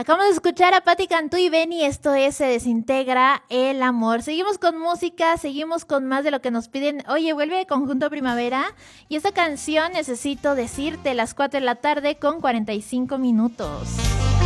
Acabamos de escuchar a Patti Cantú y Benny, esto es Se desintegra el amor. Seguimos con música, seguimos con más de lo que nos piden. Oye, vuelve Conjunto Primavera y esta canción Necesito Decirte, las 4 de la tarde con 45 minutos.